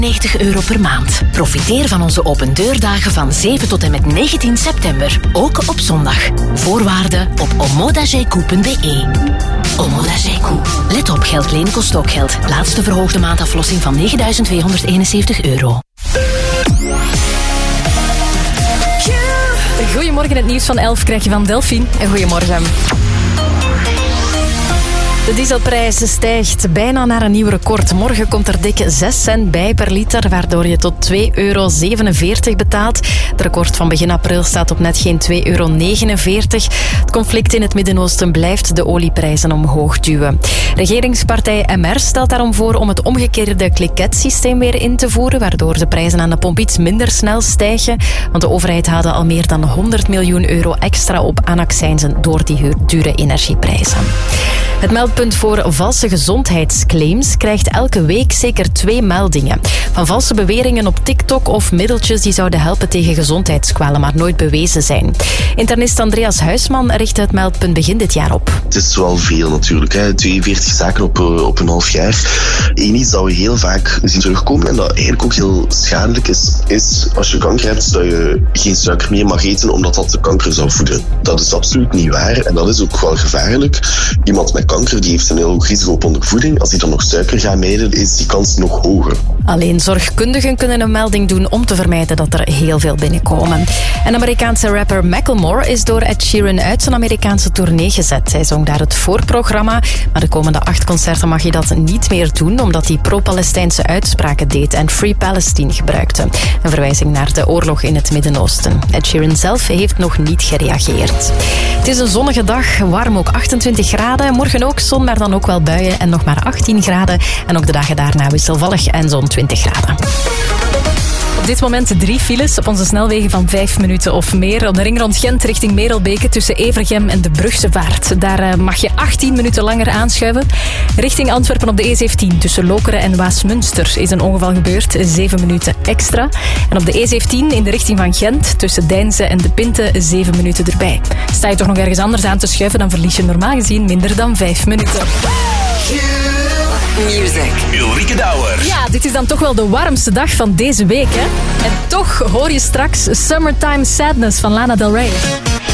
€90 per maand. Profiteer van onze open deurdagen van 7 tot en met 19 september. Ook op zondag. Voorwaarden op omodageiku.be. Omodageiku. Let op, geld lenen kost ook geld. Laatste verhoogde maandaflossing van €9.271. Goedemorgen, het nieuws van 11 krijg je van Delphine. En goedemorgen. De dieselprijs stijgt bijna naar een nieuw record. Morgen komt er dik 6 cent bij per liter, waardoor je tot €2,47 betaalt. Het record van begin april staat op net geen €2,49. Het conflict in het Midden-Oosten blijft de olieprijzen omhoog duwen. Regeringspartij MR stelt daarom voor om het omgekeerde kliketsysteem weer in te voeren, waardoor de prijzen aan de pomp iets minder snel stijgen. Want de overheid haalde al meer dan €100 miljoen extra op aan accijnzen door die dure energieprijzen. Het meldpunt voor valse gezondheidsclaims krijgt elke week zeker 2 meldingen. Van valse beweringen op TikTok of middeltjes die zouden helpen tegen gezondheidskwalen, maar nooit bewezen zijn. Internist Andreas Huisman richtte het meldpunt begin dit jaar op. Het is wel veel natuurlijk, 42 zaken op een half jaar. Eén iets dat we heel vaak zien terugkomen en dat eigenlijk ook heel schadelijk is als je kanker hebt, dat je geen suiker meer mag eten omdat dat de kanker zou voeden. Dat is absoluut niet waar en dat is ook wel gevaarlijk. Iemand met kanker die heeft een heel hoog risico op ondervoeding. Als hij dan nog suiker gaat mijden, is die kans nog hoger. Alleen zorgkundigen kunnen een melding doen om te vermijden dat er heel veel binnenkomen. En Amerikaanse rapper Macklemore is door Ed Sheeran uit zijn Amerikaanse tournee gezet. Hij zong daar het voorprogramma, maar de komende 8 concerten mag hij dat niet meer doen, omdat hij pro-Palestijnse uitspraken deed en Free Palestine gebruikte. Een verwijzing naar de oorlog in het Midden-Oosten. Ed Sheeran zelf heeft nog niet gereageerd. Het is een zonnige dag, warm ook 28 graden. Morgen ook zon, maar dan ook wel buien en nog maar 18 graden. En ook de dagen daarna wisselvallig en zo'n 20 graden. Op dit moment 3 files op onze snelwegen van 5 minuten of meer. Op de ring rond Gent richting Merelbeke tussen Evergem en de Brugse Vaart. Daar mag je 18 minuten langer aanschuiven. Richting Antwerpen op de E17 tussen Lokeren en Waasmunster is een ongeval gebeurd. 7 minuten extra. En op de E17 in de richting van Gent tussen Deinze en De Pinte 7 minuten erbij. Sta je toch nog ergens anders aan te schuiven, dan verlies je normaal gezien minder dan 5 minuten. Music. Ulrike Douwer. Ja, dit is dan toch wel de warmste dag van deze week, hè? En toch hoor je straks Summertime Sadness van Lana Del Rey.